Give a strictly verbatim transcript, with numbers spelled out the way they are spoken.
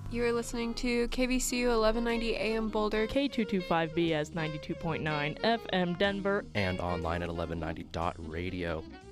You are listening to K V C U eleven ninety A M Boulder, K two twenty-five B S ninety-two point nine F M Denver, and online at eleven ninety dot radio.